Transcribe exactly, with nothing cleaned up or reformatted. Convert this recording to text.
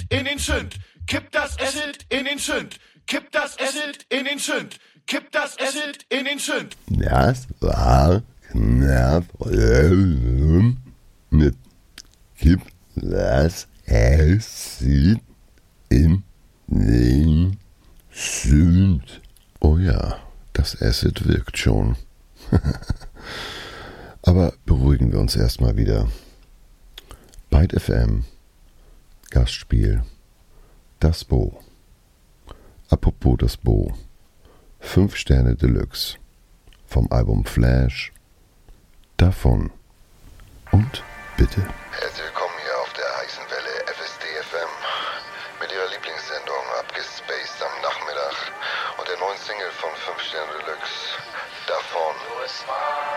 in den Sünd. Kipp das Acid in den Sünd. Kipp das Acid in den Sünd. Kipp das Acid in den Sünd. Das war knapp mit Kipp das Acid in den Sünd. Oh ja, das Acid wirkt schon. Aber beruhigen wir uns erstmal wieder. Byte F M, Gastspiel, das Bo. Apropos das Bo. Fünf Sterne Deluxe. Vom Album Flash. Davon. Und bitte. Herzlich willkommen hier auf der heißen Welle F S D F M. Mit ihrer Lieblingssendung abgespaced am Nachmittag. Und der neuen Single von Fünf Sterne Deluxe. Davon.